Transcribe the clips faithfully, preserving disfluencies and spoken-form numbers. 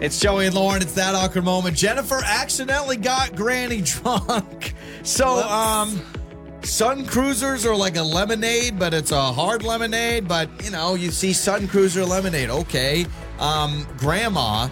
It's Joey and Lauren. It's that awkward moment. Jennifer accidentally got Granny drunk. So, Whoops. um, Sun Cruisers are like a lemonade, but it's a hard lemonade. But, you know, you see Sun Cruiser lemonade. Okay. Um, Grandma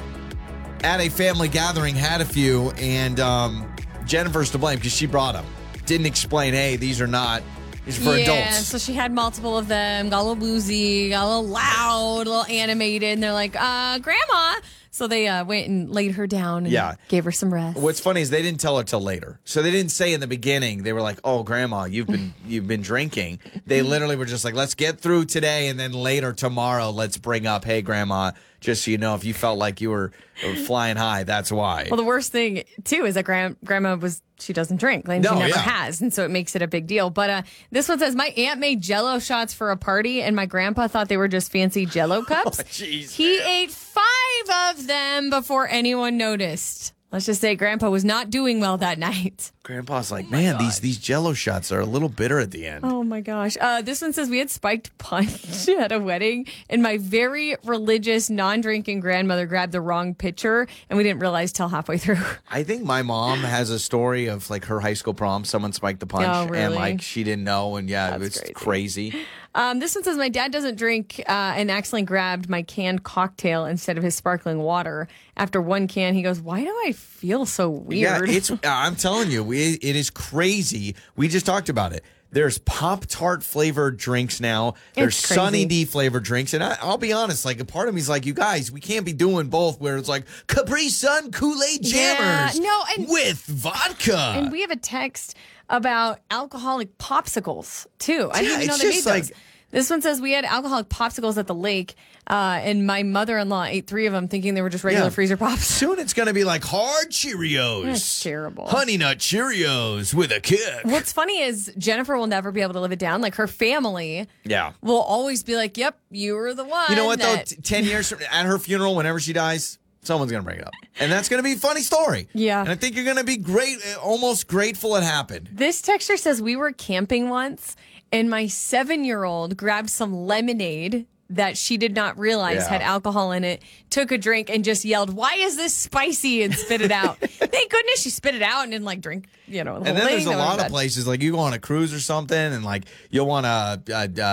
at a family gathering had a few, and um, Jennifer's to blame because she brought them. Didn't explain, hey, these are not. These are for yeah, adults. so she had multiple of them, got a little boozy, got a little loud, a little animated, and they're like, uh, Grandma. So they uh, went and laid her down and Yeah. gave her some rest. What's funny is they didn't tell her till later. So they didn't say in the beginning. They were like, "Oh, Grandma, you've been you've been drinking." They literally were just like, "Let's get through today, and then later tomorrow, let's bring up, hey, Grandma, just so you know, if you felt like you were flying high, that's why." Well, the worst thing, too, is that grand- Grandma was, she doesn't drink. And No, she never yeah. has. And so it makes it a big deal. But uh, this one says, my aunt made Jell-O shots for a party, and my grandpa thought they were just fancy Jell-O cups. Oh, jeez. He ate five of them before anyone noticed. Let's just say Grandpa was not doing well that night. Grandpa's like, man, these these Jello shots are a little bitter at the end. Oh my gosh. Uh, this one says we had spiked punch at a wedding, and my very religious, non-drinking grandmother grabbed the wrong pitcher, and we didn't realize till halfway through. I think my mom has a story of like her high school prom. Someone spiked the punch, Oh, really? and like she didn't know, and yeah, That's it was crazy. crazy. Um, this one says my dad doesn't drink uh, and accidentally grabbed my canned cocktail instead of his sparkling water. After one can, he goes, "Why do I feel so weird?" Yeah, it's. I'm telling you, we, it is crazy. We just talked about it. There's Pop Tart flavored drinks now. There's It's crazy. Sunny D flavored drinks, and I, I'll be honest. Like a part of me is like, you guys, we can't be doing both. Where it's like Capri Sun Kool Aid Yeah, Jammers, no, and- with vodka. And we have a text about alcoholic popsicles too. I Yeah, didn't even know it's they made just those. like- This one says we had alcoholic popsicles at the lake, uh, and my mother-in-law ate three of them, thinking they were just regular Yeah. freezer pops. Soon it's gonna be like hard Cheerios. That's terrible. Honey Nut Cheerios with a kick. What's funny is Jennifer will never be able to live it down. Like her family Yeah. will always be like, "Yep, you were the one." You know what, that- though? T- Ten years from, at her funeral, whenever she dies, someone's going to bring it up. And that's going to be a funny story. Yeah. And I think you're going to be great, uh, almost grateful it happened. This texture says we were camping once, and my seven-year-old grabbed some lemonade that she did not realize Yeah. had alcohol in it, took a drink, and just yelled, "Why is this spicy?" and spit it out. Thank goodness she spit it out and didn't like drink, you know, the And whole then thing. there's a That would've lot of been- places, like you go on a cruise or something, and like you'll want to uh, uh,